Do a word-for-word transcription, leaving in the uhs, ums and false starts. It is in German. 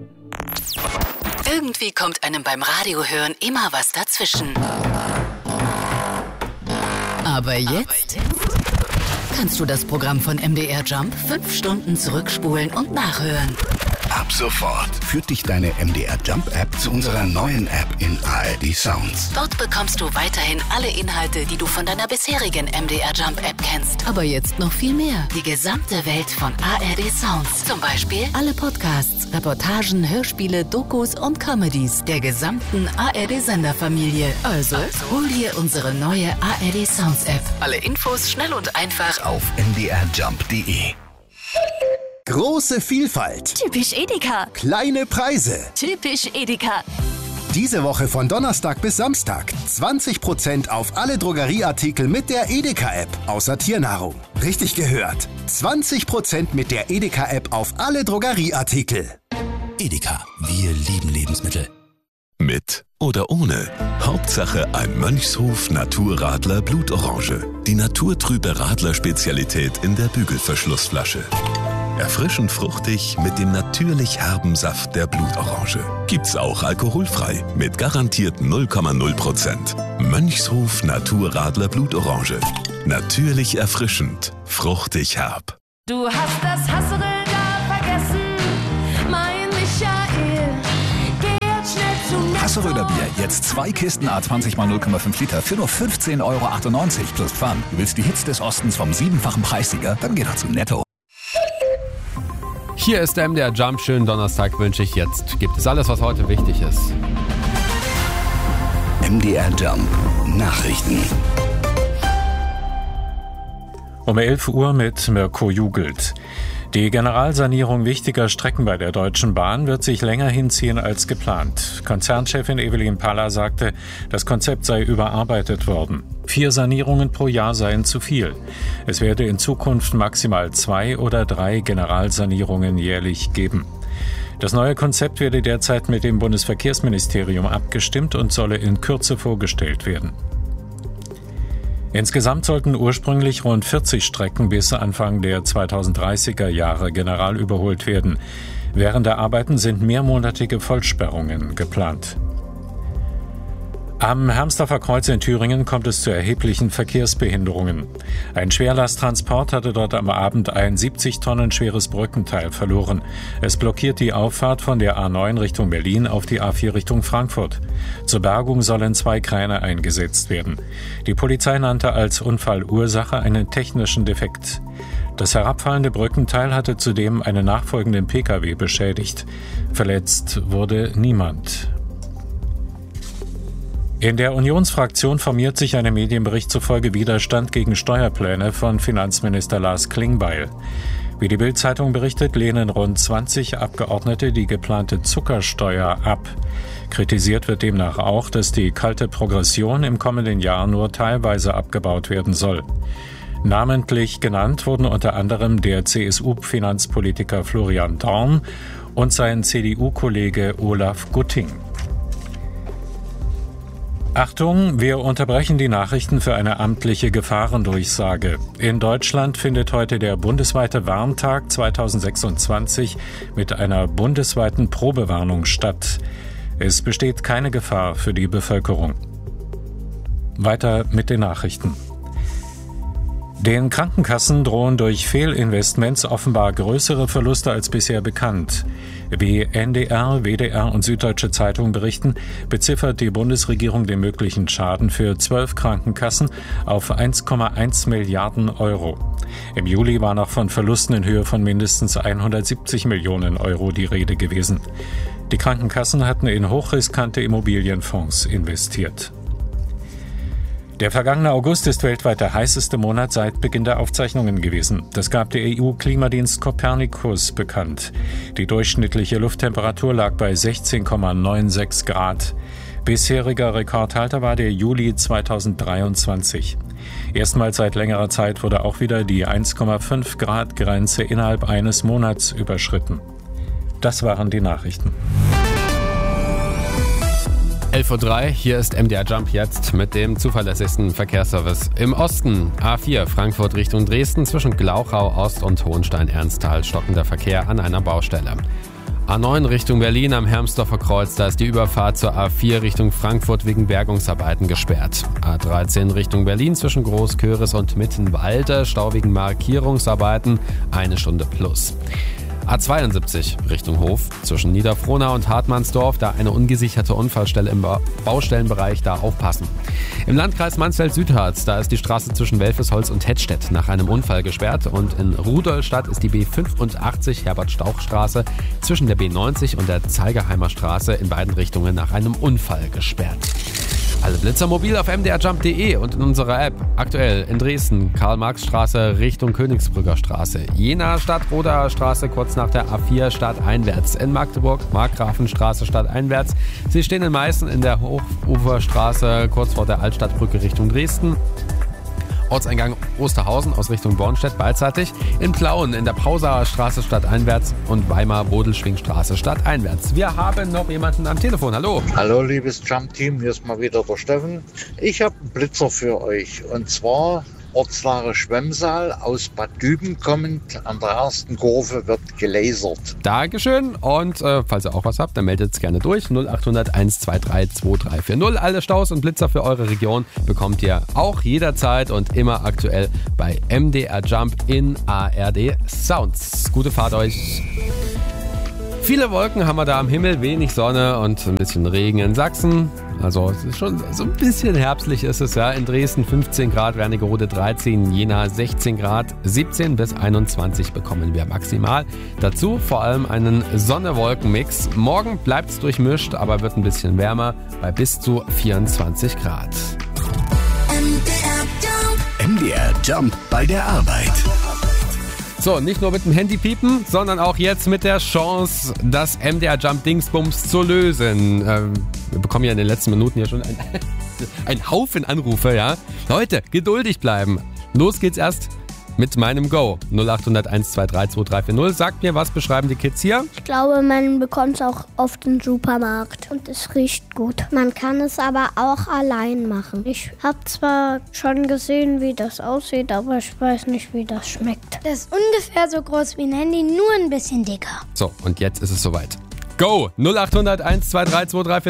Irgendwie kommt einem beim Radiohören immer was dazwischen. Aber jetzt kannst du das Programm von M D R Jump fünf Stunden zurückspulen und nachhören. Ab sofort führt dich deine M D R Jump App zu unserer neuen App in A R D Sounds. Dort bekommst du weiterhin alle Inhalte, die du von deiner bisherigen M D R Jump App kennst. Aber jetzt noch viel mehr. Die gesamte Welt von A R D Sounds. Zum Beispiel alle Podcasts, Reportagen, Hörspiele, Dokus und Comedies der gesamten A R D-Senderfamilie. Also, hol dir unsere neue A R D Sounds App. Alle Infos schnell und einfach auf m d r jump punkt d e. Große Vielfalt. Typisch Edeka. Kleine Preise. Typisch Edeka. Diese Woche von Donnerstag bis Samstag zwanzig Prozent auf alle Drogerieartikel mit der Edeka-App, außer Tiernahrung. Richtig gehört. zwanzig Prozent mit der Edeka-App auf alle Drogerieartikel. Edeka, wir lieben Lebensmittel. Mit oder ohne. Hauptsache ein Mönchshof Naturradler Blutorange. Die naturtrübe Radler-Spezialität in der Bügelverschlussflasche. Erfrischend fruchtig mit dem natürlich herben Saft der Blutorange. Gibt's auch alkoholfrei mit garantiert null Komma null Prozent. Mönchshof Naturradler Blutorange. Natürlich erfrischend, fruchtig herb. Du hast das Hasserl da vergessen, mein Michael. Geh jetzt schnell zu Netto. Hasseröder Bier, jetzt zwei Kisten A zwanzig mal null Komma fünf Liter für nur fünfzehn Euro achtundneunzig plus Pfand. Du willst die Hits des Ostens vom siebenfachen Preissieger? Dann geh doch zu Netto. Hier ist der M D R Jump. Schönen Donnerstag wünsche ich jetzt. Gibt es alles, was heute wichtig ist. M D R Jump Nachrichten. Um elf Uhr mit Mirko Jugelt. Die Generalsanierung wichtiger Strecken bei der Deutschen Bahn wird sich länger hinziehen als geplant. Konzernchefin Evelyn Paller sagte, das Konzept sei überarbeitet worden. Vier Sanierungen pro Jahr seien zu viel. Es werde in Zukunft maximal zwei oder drei Generalsanierungen jährlich geben. Das neue Konzept werde derzeit mit dem Bundesverkehrsministerium abgestimmt und solle in Kürze vorgestellt werden. Insgesamt sollten ursprünglich rund vierzig Strecken bis Anfang der zweitausenddreißiger Jahre generalüberholt werden. Während der Arbeiten sind mehrmonatige Vollsperrungen geplant. Am Hermsdorfer Kreuz in Thüringen kommt es zu erheblichen Verkehrsbehinderungen. Ein Schwerlasttransport hatte dort am Abend ein siebzig Tonnen schweres Brückenteil verloren. Es blockiert die Auffahrt von der A neun Richtung Berlin auf die A vier Richtung Frankfurt. Zur Bergung sollen zwei Kräne eingesetzt werden. Die Polizei nannte als Unfallursache einen technischen Defekt. Das herabfallende Brückenteil hatte zudem einen nachfolgenden Pkw beschädigt. Verletzt wurde niemand. In der Unionsfraktion formiert sich einem Medienbericht zufolge Widerstand gegen Steuerpläne von Finanzminister Lars Klingbeil. Wie die Bild-Zeitung berichtet, lehnen rund zwanzig Abgeordnete die geplante Zuckersteuer ab. Kritisiert wird demnach auch, dass die kalte Progression im kommenden Jahr nur teilweise abgebaut werden soll. Namentlich genannt wurden unter anderem der C S U-Finanzpolitiker Florian Dorn und sein C D U-Kollege Olaf Gutting. Achtung, wir unterbrechen die Nachrichten für eine amtliche Gefahrendurchsage. In Deutschland findet heute der bundesweite Warntag zweitausendsechsundzwanzig mit einer bundesweiten Probewarnung statt. Es besteht keine Gefahr für die Bevölkerung. Weiter mit den Nachrichten. Den Krankenkassen drohen durch Fehlinvestments offenbar größere Verluste als bisher bekannt. Wie N D R, W D R und Süddeutsche Zeitung berichten, beziffert die Bundesregierung den möglichen Schaden für zwölf Krankenkassen auf eins Komma eins Milliarden Euro. Im Juli war noch von Verlusten in Höhe von mindestens hundertsiebzig Millionen Euro die Rede gewesen. Die Krankenkassen hatten in hochriskante Immobilienfonds investiert. Der vergangene August ist weltweit der heißeste Monat seit Beginn der Aufzeichnungen gewesen. Das gab der E U-Klimadienst Copernicus bekannt. Die durchschnittliche Lufttemperatur lag bei sechzehn Komma sechsundneunzig Grad. Bisheriger Rekordhalter war der Juli zweitausenddreiundzwanzig. Erstmals seit längerer Zeit wurde auch wieder die eins Komma fünf Grad Grenze innerhalb eines Monats überschritten. Das waren die Nachrichten. elf Uhr drei, hier ist M D R Jump jetzt mit dem zuverlässigsten Verkehrsservice im Osten. A vier Frankfurt Richtung Dresden zwischen Glauchau Ost und Hohenstein-Ernsthal stockender Verkehr an einer Baustelle. A neun Richtung Berlin am Hermsdorfer Kreuz, da ist die Überfahrt zur A vier Richtung Frankfurt wegen Bergungsarbeiten gesperrt. A dreizehn Richtung Berlin zwischen Großköris und Mittenwalde, Stau wegen Markierungsarbeiten, eine Stunde plus. A zweiundsiebzig Richtung Hof zwischen Niederfrohnau und Hartmannsdorf, da eine ungesicherte Unfallstelle im ba- Baustellenbereich, da aufpassen. Im Landkreis Mansfeld-Südharz, da ist die Straße zwischen Welfesholz und Hettstedt nach einem Unfall gesperrt und in Rudolstadt ist die B fünfundachtzig Herbert-Stauch-Straße zwischen der B neunzig und der Zeigerheimer Straße in beiden Richtungen nach einem Unfall gesperrt. Alle Blitzer mobil auf m d r jump punkt d e und in unserer App. Aktuell in Dresden, Karl-Marx-Straße Richtung Königsbrücker Straße. Jena Stadtroder Straße kurz nach der A vier stadteinwärts. In Magdeburg, Markgrafenstraße stadteinwärts. Sie stehen in Meißen in der Hochuferstraße kurz vor der Altstadtbrücke Richtung Dresden. Ortseingang Osterhausen aus Richtung Bornstedt beidseitig. In Plauen in der Pausauer Straße stadteinwärts und Weimar-Bodelschwingstraße stadteinwärts. Wir haben noch jemanden am Telefon. Hallo. Hallo liebes Jump-Team, hier ist mal wieder der Steffen. Ich habe einen Blitzer für euch und zwar Ortslage Schwemmsaal aus Bad Düben kommend. An der ersten Kurve wird gelasert. Dankeschön und äh, falls ihr auch was habt, dann meldet es gerne durch. null acht null null eins zwei drei zwei drei vier null. Alle Staus und Blitzer für eure Region bekommt ihr auch jederzeit und immer aktuell bei M D R Jump in A R D Sounds. Gute Fahrt euch. Viele Wolken haben wir da am Himmel, wenig Sonne und ein bisschen Regen in Sachsen. Also es ist schon so ein bisschen herbstlich ist es, ja. In Dresden fünfzehn Grad, Wernigerode dreizehn, Jena sechzehn Grad, siebzehn bis einundzwanzig bekommen wir maximal. Dazu vor allem einen Sonne-Wolken-Mix. Morgen bleibt es durchmischt, aber wird ein bisschen wärmer bei bis zu vierundzwanzig Grad. M D R Jump bei der Arbeit. So, nicht nur mit dem Handy piepen, sondern auch jetzt mit der Chance, das M D R Jump Dingsbums zu lösen. Ähm, wir bekommen ja in den letzten Minuten hier schon ein, ein Haufen Anrufe, ja. Leute, geduldig bleiben. Los geht's erst mit meinem Go. null acht null null eins zwei drei zwei drei vier null. Sagt mir, was beschreiben die Kids hier? Ich glaube, man bekommt es auch oft im Supermarkt und es riecht gut. Man kann es aber auch allein machen. Ich habe zwar schon gesehen, wie das aussieht, aber ich weiß nicht, wie das schmeckt. Das ist ungefähr so groß wie ein Handy, nur ein bisschen dicker. So, und jetzt ist es soweit. Go! null acht null null eins zwei drei zwei drei vier null.